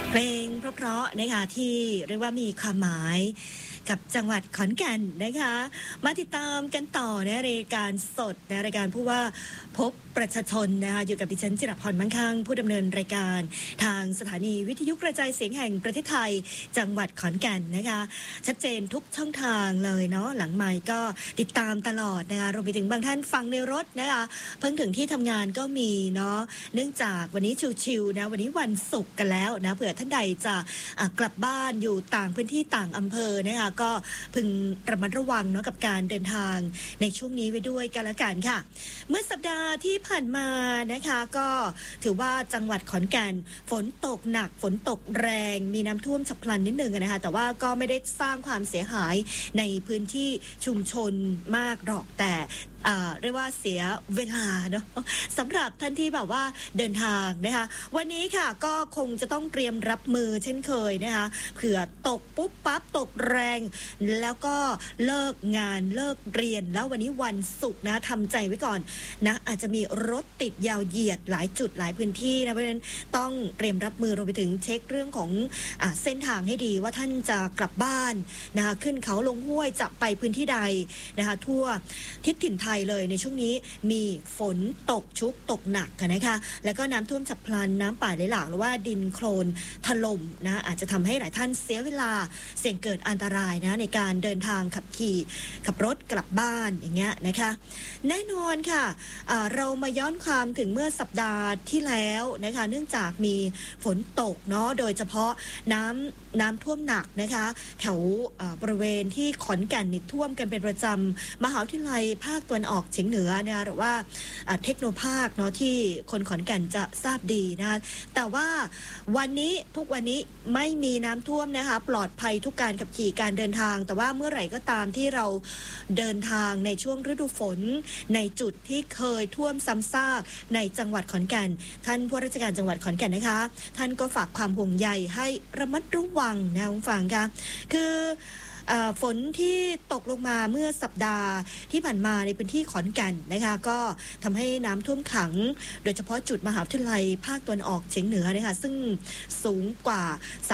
เพลงเพราะๆนะคะที่เรียกว่ามีความหมายกับจังหวัดขอนแก่นนะคะมาติดตามกันต่อในรายการสดในรายการผู้ว่าพบประชาชนนะคะอยู่กับดิฉันจิรพรมั่งคั่งผู้ดำเนินรายการทางสถานีวิทยุกระจายเสียงแห่งประเทศไทยจังหวัดขอนแก่นนะคะชัดเจนทุกช่องทางเลยเนาะหลังไมค์ก็ติดตามตลอดนะคะรวมไปถึงบางท่านฟังในรถนะคะเพิ่งถึงที่ทำงานก็มีเนาะเนื่องจากวันนี้ชิวๆนะวันนี้วันศุกร์กันแล้วนะเผื่อท่านใดจะกลับบ้านอยู่ต่างพื้นที่ต่างอำเภอนะคะก็พึงระมัดระวังเนาะกับการเดินทางในช่วงนี้ไว้ด้วยกันละกันค่ะเมื่อสัปดาห์ที่ผ่านมานะคะก็ถือว่าจังหวัดขอนแก่นฝนตกหนักฝนตกแรงมีน้ำท่วมฉับพลันนิดนึงนะคะแต่ว่าก็ไม่ได้สร้างความเสียหายในพื้นที่ชุมชนมากหรอกแต่เรียกว่าเสียเวลาเนาะสำหรับท่านที่แบบว่าเดินทางนะคะวันนี้ค่ะก็คงจะต้องเตรียมรับมือเช่นเคยนะคะเผื่อตกปุ๊บปั๊บตกแรงแล้วก็เลิกงานเลิกเรียนแล้ววันนี้วันศุกร์นะทำใจไว้ก่อนนะอาจจะมีรถติดยาวเหยียดหลายจุดหลายพื้นที่นะเพราะฉะนั้นต้องเตรียมรับมือรวมไปถึงเช็คเรื่องของเส้นทางให้ดีว่าท่านจะกลับบ้านนะคะขึ้นเขาลงห้วยจะไปพื้นที่ใดนะคะทั่วทิศถิ่นไทยเลยในช่วงนี้มีฝนตกชุกตกหนักนะคะแล้วก็น้ำท่วมฉับพลันน้ำป่าไหลหลากหรือว่าดินโคลนถล่มนะอาจจะทำให้หลายท่านเสียเวลาเสี่ยงเกิดอันตรายนะในการเดินทางขับรถกลับบ้านอย่างเงี้ยนะคะแน่นอนค่ะเรามาย้อนความถึงเมื่อสัปดาห์ที่แล้วนะคะเนื่องจากมีฝนตกเนาะโดยเฉพาะน้ำท่วมหนักนะคะแถวบริเวณที่ขอนแก่นนี่ท่วมกันเป็นประจำมหาวิทยาลัยภาคตะวันออกเฉียงเหนือนะหรือว่าเทคโนภาคเนาะที่คนขอนแก่นจะทราบดีนะแต่ว่าทุกวันนี้ไม่มีน้ำท่วมนะคะปลอดภัยทุกการขับขี่การเดินทางแต่ว่าเมื่อไหร่ก็ตามที่เราเดินทางในช่วงฤดูฝนในจุดที่เคยท่วมซ้ำซากในจังหวัดขอนแก่นท่านผู้ราชการจังหวัดขอนแก่นนะคะท่านก็ฝากความห่วงใยให้ระมัดระวังนะคุณฟังค่ะคือฝนที่ตกลงมาเมื่อสัปดาห์ที่ผ่านมาในพื้นที่ขอนแก่นนะคะก็ทำให้น้ำท่วมขังโดยเฉพาะจุดมหาวิทยาลัยภาคตะวันออกเฉียงเหนือนะคะซึ่งสูงกว่า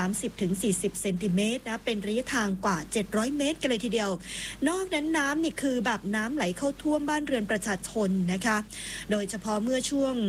30-40 เซนติเมตรนะเป็นระยะทางกว่า700 เมตรกันเลยทีเดียวนอกนั้นน้ำนี่คือแบบน้ำไหลเข้าท่วมบ้านเรือนประชาชนนะคะโดยเฉพาะเมื่อช่วง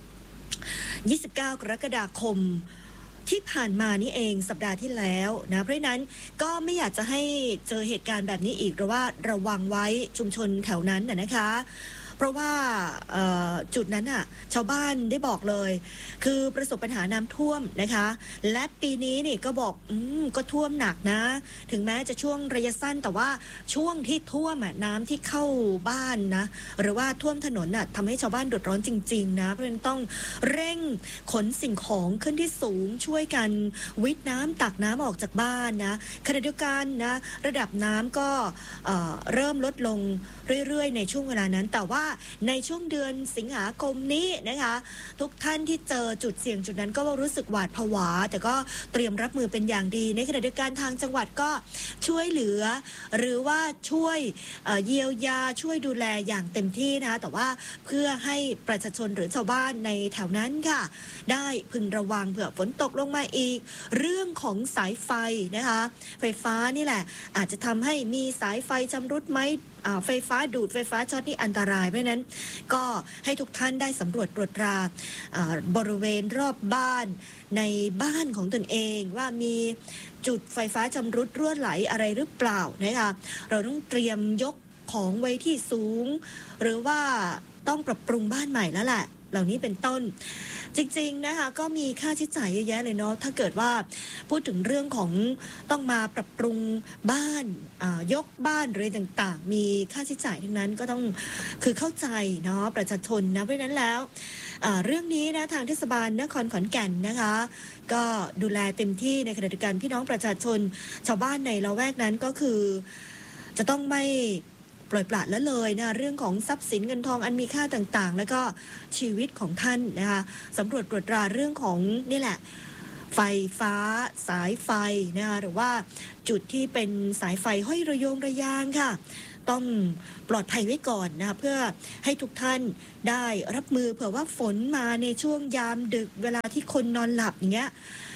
29 กรกฎาคมที่ผ่านมานี่เองสัปดาห์ที่แล้วนะเพราะนั้นก็ไม่อยากจะให้เจอเหตุการณ์แบบนี้อีกหรือว่าระวังไว้ชุมชนแถวนั้นนะคะเพราะว่าจุดนั้นอ่ะชาวบ้านได้บอกเลยคือประสบปัญหาน้ำท่วมนะคะและปีนี้นี่ก็บอกก็ท่วมหนักนะถึงแม้จะช่วงระยะสั้นแต่ว่าช่วงที่ท่วมน้ำที่เข้าบ้านนะหรือว่าท่วมถนนน่ะทำให้ชาวบ้านเดือดร้อนจริงๆนะเพราะฉะนั้นต้องเร่งขนสิ่งของขึ้นที่สูงช่วยกันวิทน้ำตักน้ำออกจากบ้านนะขณะเดียวกันนะระดับน้ำก็เริ่มลดลงเรื่อยๆในช่วงเวลานั้นแต่ว่าในช่วงเดือนสิงหาคมนี้นะคะทุกท่านที่เจอจุดเสี่ยงจุดนั้นก็รู้สึกหวาดผวาแต่ก็เตรียมรับมือเป็นอย่างดีในขณะเดียวกันทางจังหวัดก็ช่วยเหลือหรือว่าช่วยเยียวยาช่วยดูแลอย่างเต็มที่นะคะแต่ว่าเพื่อให้ประชาชนหรือชาวบ้านในแถวนั้นค่ะได้พึงระวังเผื่อฝนตกลงมาอีกเรื่องของสายไฟนะคะไฟฟ้านี่แหละอาจจะทำให้มีสายไฟชำรุดไหมไฟฟ้าดูดไฟฟ้าช็อตนี่อันตรายเพราะนั้นก็ให้ทุกท่านได้สำรวจตรวจตราบริเวณรอบบ้านในบ้านของตนเองว่ามีจุดไฟฟ้าชำรุดรั่วไหลอะไรหรือเปล่านะคะเราต้องเตรียมยกของไว้ที่สูงหรือว่าต้องปรับปรุงบ้านใหม่แล้วแหละเหล่านี้เป็นต้นจริงๆนะคะก็มีค่าใช้จ่ายเยอะแยะเลยเนาะถ้าเกิดว่าพูดถึงเรื่องของต้องมาปรับปรุงบ้านยกบ้านอะไรต่างๆมีค่าใช้จ่ายทั้งนั้นก็ต้องคือเข้าใจเนาะประชาชนนะเพราะนั้นแล้วเรื่องนี้นะทางเทศบาลนครขอนแก่นนะคะก็ดูแลเต็มที่ในขณะเดียวกันพี่น้องประชาชนชาวบ้านในละแวกนั้นก็คือจะต้องไม่ปล่อยปละละเลยนะเรื่องของทรัพย์สินเงินทองอันมีค่าต่างๆแล้วก็ชีวิตของท่านนะคะสำรวจตรวจตราเรื่องของนี่แหละไฟฟ้าสายไฟนะคะหรือว่าจุดที่เป็นสายไฟห้อยระโยงระยางค่ะต้องปลอดภัยไว้ก่อนนะคะเพื่อให้ทุกท่านได้รับมือเผื่อว่าฝนมาในช่วงยามดึกเวลาที่คนนอนหลับอย่างเงี้ย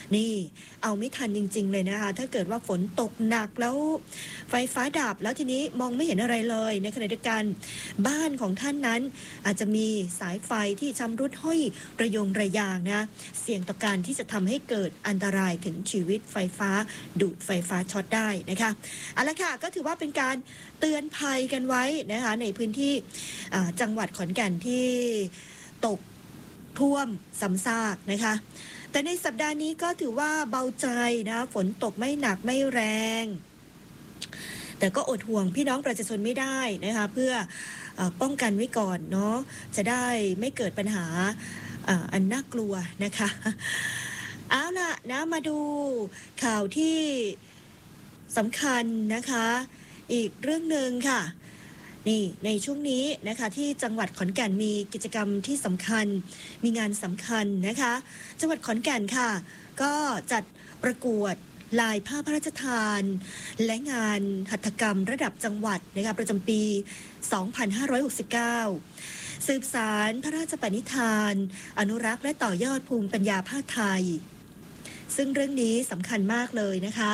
นี่เอาไม่ทันจริงๆเลยนะคะถ้าเกิดว่าฝนตกหนักแล้วไฟฟ้าดับแล้วทีนี้มองไม่เห็นอะไรเลยในขณะเดียวกันบ้านของท่านนั้นอาจจะมีสายไฟที่ชำรุดห้อยระยงระยางนะเสี่ยงต่อการที่จะทำให้เกิดอันตรายถึงชีวิตไฟฟ้าดูดไฟฟ้าช็อตได้นะคะเอาละค่ะก็ถือว่าเป็นการเตือนภัยกันไว้นะคะในพื้นที่จังหวัดขอนแก่นที่ตกท่วมซ้ำซากนะคะแต่ในสัปดาห์นี้ก็ถือว่าเบาใจนะฝนตกไม่หนักไม่แรงแต่ก็อดห่วงพี่น้องประชาชนไม่ได้นะคะเพื่อป้องกันไว้ก่อนเนาะจะได้ไม่เกิดปัญหาอันน่ากลัวนะคะเอาล่ะนะมาดูข่าวที่สำคัญนะคะอีกเรื่องหนึ่งค่ะนี่ในช่วงนี้นะคะที่จังหวัดขอนแก่นมีกิจกรรมที่สำคัญมีงานสำคัญนะคะจังหวัดขอนแก่นค่ะก็จัดประกวดลายผ้าพระราชทานและงานหัตถกรรมระดับจังหวัดนะคะประจำปี 2569 สืบสารพระราชปณิธานอนุรักษ์และต่อยอดภูมิปัญญาผ้าไทยซึ่งเรื่องนี้สำคัญมากเลยนะคะ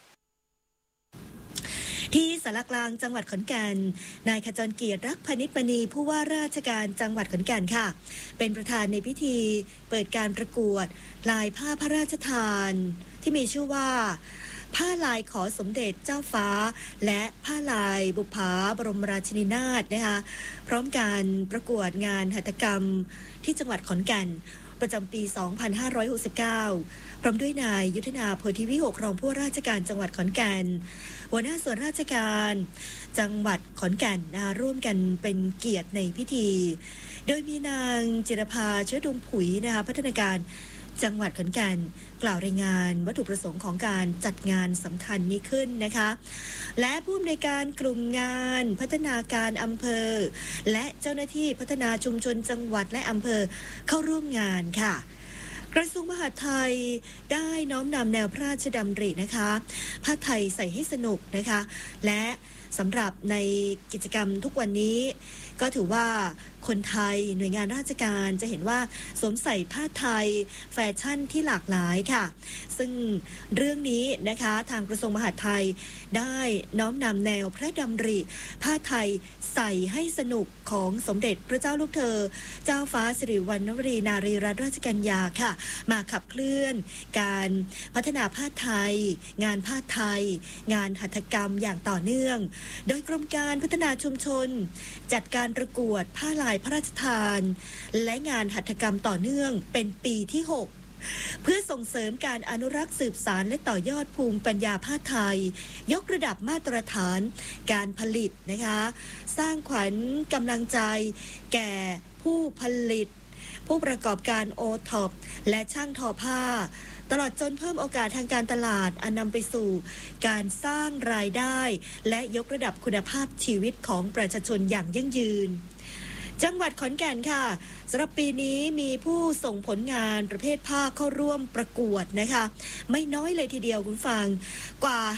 ที่สารกลางจังหวัดขอนแก่นนายขจรเกียรติรักพนิชมณีผู้ว่าราชการจังหวัดขอนแก่นค่ะเป็นประธานในพิธีเปิดการประกวดลายผ้าพระราชทานที่มีชื่อว่าผ้าลายขอสมเด็จเจ้าฟ้าและผ้าลายบุปผาบรมราชินีนาถนะคะพร้อมการประกวดงานหัตถกรรมที่จังหวัดขอนแก่นประจำปี 2569 พร้อมด้วยนายยุทธนาโพธิวิหกรองผู้ว่าราชการจังหวัดขอนแก่นหัวหน้าส่วนราชการจังหวัดขอนแก่นร่วมกันเป็นเกียรติในพิธีโดยมีนางจิรภาเชื้อดวงผุยนะคะพัฒนาการจังหวัดขอนแก่นกล่าวรายงานวัตถุประสงค์ของการจัดงานสำคัญนี้ขึ้นนะคะและผู้อำนวยการกลุ่มงานพัฒนาการอำเภอและเจ้าหน้าที่พัฒนาชุมชนจังหวัดและอำเภอเข้าร่วมงานค่ะกระทรวงมหาดไทยได้น้อมนำแนวพระราชดำรินะคะผ้าไทยใส่ให้สนุกนะคะและสำหรับในกิจกรรมทุกวันนี้ก็ถือว่าคนไทยหน่วยงานราชการจะเห็นว่าสวมใส่ผ้าไทยแฟชั่นที่หลากหลายค่ะซึ่งเรื่องนี้นะคะทางกระทรวงมหาดไทยได้น้อมนำแนวพระดำริผ้าไทยใส่ให้สนุกของสมเด็จพระเจ้าลูกเธอเจ้าฟ้าสิริวัณวรีนารีรัตนราชกัญญาค่ะมาขับเคลื่อนการพัฒนาผ้าไทยงานผ้าไทยงานหัตถกรรมอย่างต่อเนื่องโดยกรมการพัฒนาชุมชนจัดการประกวดผ้าลายพระราชทานและงานหัตถกรรมต่อเนื่องเป็นปีที่ 6เพื่อส่งเสริมการอนุรักษ์สืบสานและต่อยอดภูมิปัญญาผ้าไทยยกระดับมาตรฐานการผลิตนะคะสร้างขวัญกำลังใจแก่ผู้ผลิตผู้ประกอบการโอท็อปและช่างทอผ้าตลอดจนเพิ่มโอกาสทางการตลาดอันนำไปสู่การสร้างรายได้และยกระดับคุณภาพชีวิตของประชาชนอย่างยั่งยืนจังหวัดขอนแก่นค่ะสำหรับปีนี้มีผู้ส่งผลงานประเภทผ้าเข้าร่วมประกวดนะคะไม่น้อยเลยทีเดียวคุณฟังกว่า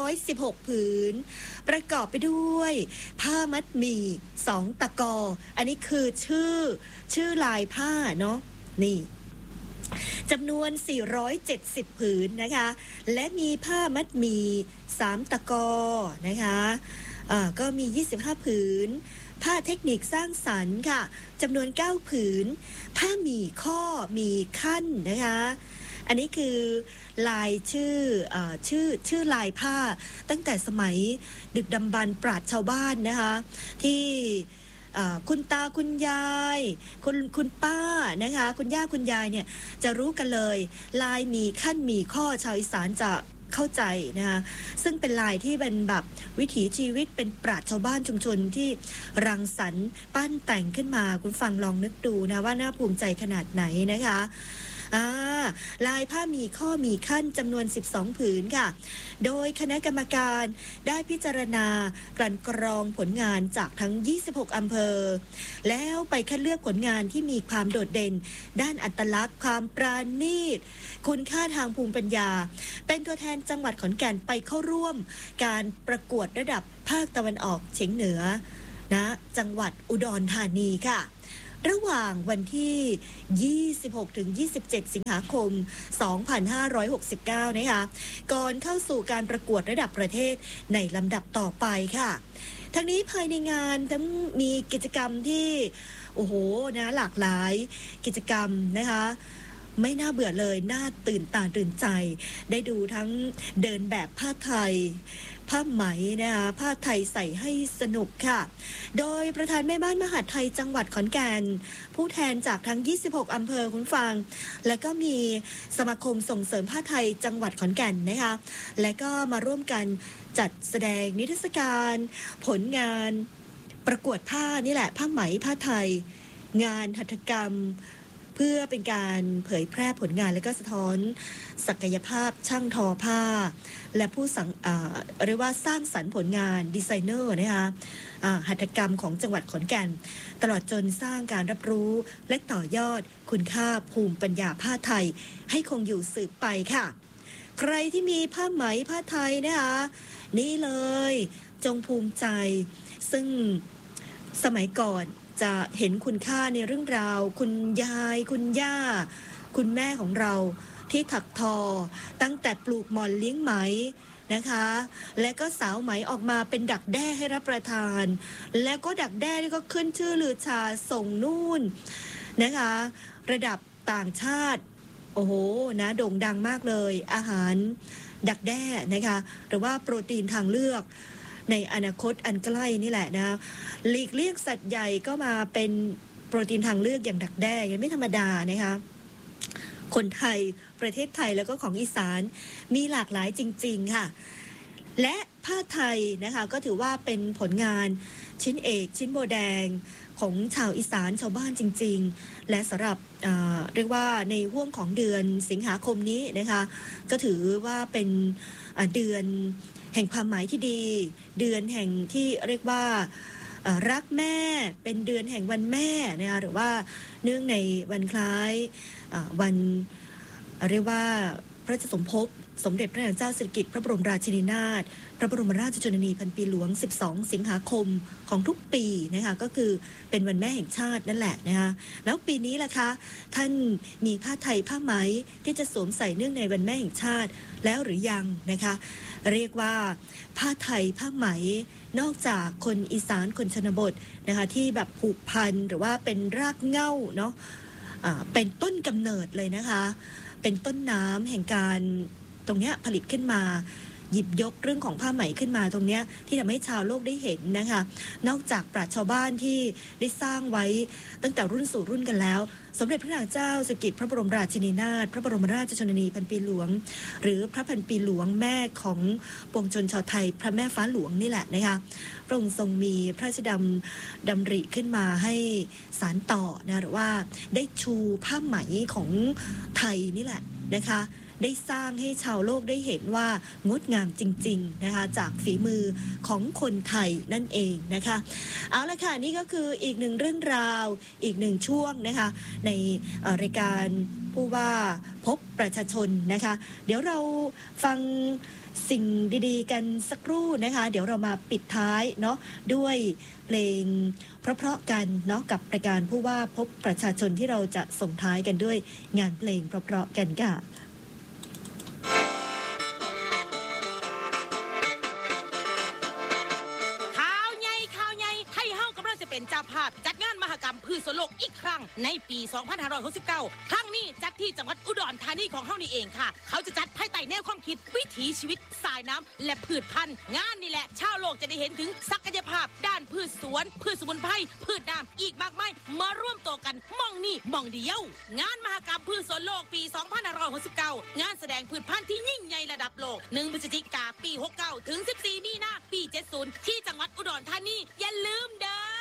516ผืนประกอบไปด้วยผ้ามัดหมี่2ตะกออันนี้คือชื่อลายผ้าเนาะนี่จำนวน470ผืนนะคะและมีผ้ามัดหมี่3ตะกอนะคะก็มี25ผืนผ้าเทคนิคสร้างสรรค์ค่ะจำนวน9ผืนผ้าหมี่ข้อหมี่ขั้นนะคะอันนี้คือลายชื่อลายผ้าตั้งแต่สมัยดึกดำบรรพ์ปราชญ์ชาวบ้านนะคะที่คุณตาคุณยายคุณป้านะคะคุณย่าคุณยายเนี่ยจะรู้กันเลยลายหมี่ขั้นหมี่ข้อชาวอีสานจะเข้าใจนะคะซึ่งเป็นลายที่เป็นแบบวิถีชีวิตเป็นปราชญ์ชาวบ้านชุมชนที่รังสรรค์ปั้นแต่งขึ้นมาคุณฟังลองนึกดูนะว่าน่าภูมิใจขนาดไหนนะคะลายผ้าหมี่ข้อหมี่ขั้นจำนวน12ผืนค่ะโดยคณะกรรมการได้พิจารณากลั่นกรองผลงานจากทั้ง26อำเภอแล้วไปคัดเลือกผลงานที่มีความโดดเด่นด้านอัตลักษณ์ความปราณีตคุณค่าทางภูมิปัญญาเป็นตัวแทนจังหวัดขอนแก่นไปเข้าร่วมการประกวดระดับภาคตะวันออกเฉียงเหนือนะจังหวัดอุดรธานีค่ะระหว่างวันที่ 26 ถึง 27 สิงหาคม 2569 นะคะก่อนเข้าสู่การประกวดระดับประเทศในลำดับต่อไปค่ะทั้งนี้ภายในงานทั้งมีกิจกรรมที่โอ้โหนะหลากหลายกิจกรรมนะคะไม่น่าเบื่อเลยน่าตื่นตาตื่นใจได้ดูทั้งเดินแบบผ้าไทยผ้าไหมนะคะผ้าไทยใส่ให้สนุกค่ะโดยประธานแม่บ้านมหาดไทยจังหวัดขอนแก่นผู้แทนจากทั้ง26อำเภอคุณฟังและก็มีสมาคมส่งเสริมผ้าไทยจังหวัดขอนแก่นนะคะและก็มาร่วมกันจัดแสดงนิทรรศการผลงานประกวดผ้านี่แหละผ้าไหมผ้าไทยงานหัตถกรรมเพื่อเป็นการเผยแพร่ผลงานและก็สะท้อนศักยภาพช่างทอผ้าและผู้เรียกว่าสร้างสรรค์ผลงานดีไซเนอร์นะคะหัตถกรรมของจังหวัดขอนแก่นตลอดจนสร้างการรับรู้และต่อยอดคุณค่าภูมิปัญญาผ้าไทยให้คงอยู่สืบไปค่ะใครที่มีผ้าไหมผ้าไทยนะคะนี่เลยจงภูมิใจซึ่งสมัยก่อนจะเห็นคุณค่าในเรื่องราวคุณยายคุณย่าคุณแม่ของเราที่ถักทอตั้งแต่ปลูกหม่อนเลี้ยงไหมนะคะและก็สาวไหมออกมาเป็นดักแด้ให้รับประทานแล้วก็ดักแด้นี่ก็ขึ้นชื่อลือชาส่งนู่นนะคะระดับต่างชาติโอ้โหนะโด่งดังมากเลยอาหารดักแด้นะคะหรือว่าโปรตีนทางเลือกในอนาคตอันใกล้นี่แหละนะหลีกเลี่ยงสัตว์ใหญ่ก็มาเป็นโปรตีนทางเลือกอย่างดักแด้ยังไม่ธรรมดานะคะคนไทยประเทศไทยแล้วก็ของอีสานมีหลากหลายจริงๆค่ะและผ้าไทยนะคะก็ถือว่าเป็นผลงานชิ้นเอกชิ้นโบแดงของชาวอีสานชาวบ้านจริงๆและสำหรับเรียกว่าในห่วงของเดือนสิงหาคมนี้นะคะก็ถือว่าเป็นเดือนแห่งความหมายที่ดีเดือนแห่งที่เรียกว่ารักแม่เป็นเดือนแห่งวันแม่นะคะหรือว่าเนื่องในวันคล้ายวันเรียกว่าพระราชสมภพสมเด็จพระนางเจ้าสิริกิติ์พระบรมราชินีนาถพระบรมราชชนนีพันปีหลวง12สิงหาคมของทุกปีนะคะก็คือเป็นวันแม่แห่งชาตินั่นแหละนะคะแล้วปีนี้ล่ะคะท่านมีผ้าไทยผ้าไหมที่จะสวมใส่เนื่องในวันแม่แห่งชาติแล้วหรือยังนะคะเรียกว่าผ้าไทยผ้าไหมนอกจากคนอีสานคนชนบทนะคะที่แบบผูกพันหรือว่าเป็นรากเหง้าเนาะเป็นต้นกำเนิดเลยนะคะเป็นต้นน้ำแห่งการตรงเนี้ยผลิตขึ้นมาหยิบยกเรื่องของผ้าไหมขึ้นมาตรงเนี้ยที่ทำให้ชาวโลกได้เห็นนะคะนอกจากปราชญ์ชาวบ้านที่ได้สร้างไว้ตั้งแต่รุ่นสู่รุ่นกันแล้วสมเด็จพระนางเจ้าสิริกิติ์พระบรมราชินีนาถพระบรมราชชนนีพันปีหลวงหรือพระพันปีหลวงแม่ของปวงชนชาวไทยพระแม่ฟ้าหลวงนี่แหละนะคะพระองค์ทรงมีพระราชดำริขึ้นมาให้สานต่อนะหรือว่าได้ชูผ้าไหมของไทยนี่แหละนะคะได้สร้างให้ชาวโลกได้เห็นว่างดงามจริงๆนะคะจากฝีมือของคนไทยนั่นเองนะคะเอาละค่ะนี่ก็คืออีกหนึ่งเรื่องราวอีกหนึ่งช่วงนะคะในรายการผู้ว่าพบประชาชนนะคะเดี๋ยวเราฟังสิ่งดีๆกันสักครู่นะคะเดี๋ยวเรามาปิดท้ายเนาะด้วยเพลงเพราะๆกันเนาะกับรายการผู้ว่าพบประชาชนที่เราจะส่งท้ายกันด้วยงานเพลงเพราะๆกันค่ะเป็นเจ้าภาพจัดงานมหกรรมพืชสวนโลกอีกครั้งในปี 2569 ครั้งนี้จัดที่จังหวัดอุดรธานีของเฮานี่เองค่ะเขาจะจัดภายใต้แนวความคิดวิถีชีวิตสายน้ำและพืชพันธุ์งานนี่แหละชาวโลกจะได้เห็นถึงศักยภาพด้านพืชสวนพืชสมุนไพรพืชน้ำอีกมากมายมาร่วมตัวกันมองนี่มองเดียวงานมหกรรมพืชสวนโลกปี 2569 งานแสดงพืชพันธุ์ที่ยิ่งใหญ่ระดับโลก1 พฤศจิกายน ปี 69 ถึง 14 มีนาคม ปี 70 ที่จังหวัดอุดรธานีอย่าลืมเด้อ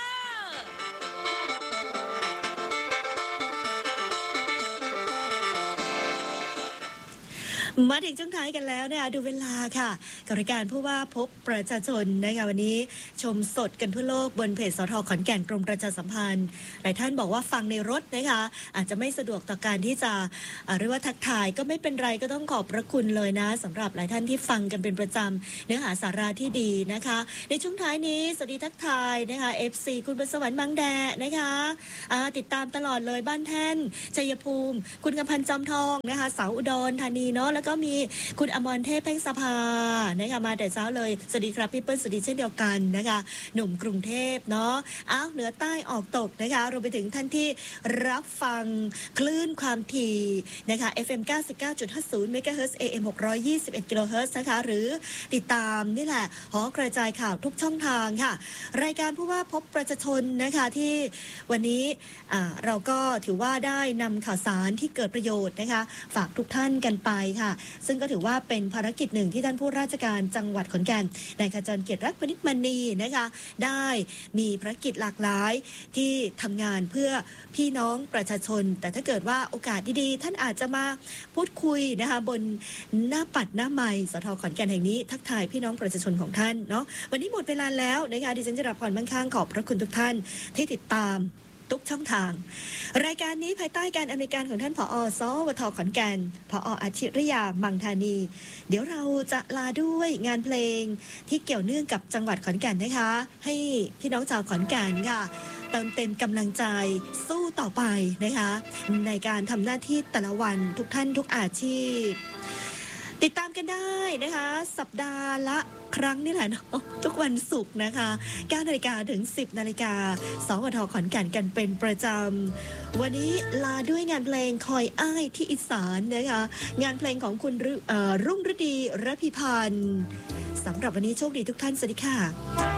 มาถึงช่วงท้ายกันแล้วนะคะดูเวลาค่ะกับรายการผู้ว่าพบประชาชนนะคะวันนี้ชมสดกันทั่วโลกบนเพจสท.ขอนแก่นกรมประชาสัมพันธ์หลายท่านบอกว่าฟังในรถนะคะอาจจะไม่สะดวกต่อการที่จะเรียกว่าทักทายก็ไม่เป็นไรก็ต้องขอบพระคุณเลยนะสำหรับหลายท่านที่ฟังกันเป็นประจำเนื้อหาสาระที่ดีนะคะในช่วงท้ายนี้สวัสดีทักทายนะคะ FC คุณบนสวรรค์บางแดนะคะติดตามตลอดเลยบ้านแท่นชัยภูมิคุณกำพันธ์จอมทองนะคะสาวอุดรธานีเนาะแล้วก็มีคุณอมรเทพเพ่งสภานะคะมาแต่เช้าเลยสวัสดีครับพี่เปิ้ลสวัสดีเช่นเดียวกันนะคะหนุ่มกรุงเทพเนาะเหนือใต้ออกตกนะคะรวมไปถึงท่านที่รับฟังคลื่นความถี่นะคะ FM 99.50 MHz AM 621 kHz นะคะหรือติดตามนี่แหละหอกระจายข่าวทุกช่องทางค่ะรายการผู้ว่าพบประชาชนนะคะที่วันนี้เราก็ถือว่าได้นำข่าวสารที่เกิดประโยชน์นะคะฝากทุกท่านกันไปค่ะซึ่งก็ถือว่าเป็นภารกิจหนึ่งที่ท่านผู้ราชการจังหวัดขอนแก่นนายขจรเกียรติรักพนิชมณีนะคะได้มีภารกิจหลากหลายที่ทำงานเพื่อพี่น้องประชาชนแต่ถ้าเกิดว่าโอกาสดีๆท่านอาจจะมาพูดคุยนะคะบนหน้าปัดหน้าไมค์สท.ขอนแก่นแห่งนี้ทักทายพี่น้องประชาชนของท่านเนาะวันนี้หมดเวลาแล้วนะคะดิฉันจะรับพรมั่งคั่งขอบพระคุณทุกท่านที่ติดตามทุกช่องทางรายการนี้ภายใต้การอำนวยการของท่านผอ.สวท.ขอนแก่นผอ.อาชิริยามังธานีเดี๋ยวเราจะลาด้วยงานเพลงที่เกี่ยวเนื่องกับจังหวัดขอนแก่นนะคะให้พี่น้องชาวขอนแก่นค่ะเติมเต็มกำลังใจสู้ต่อไปนะคะในการทำหน้าที่แต่ละวันทุกท่านทุกอาชีพติดตามกันได้นะคะสัปดาห์ละครั้งนี่แหละเนาะทุกวันศุกร์นะคะ9 นาฬิกาถึง 10 นาฬิกาสวท.ขอนแก่นกันเป็นประจำวันนี้ลาด้วยงานเพลงคอยอ้ายที่อีสานนะคะงานเพลงของคุณรุ่งฤดีระพิพันธ์สำหรับวันนี้โชคดีทุกท่านสวัสดีค่ะ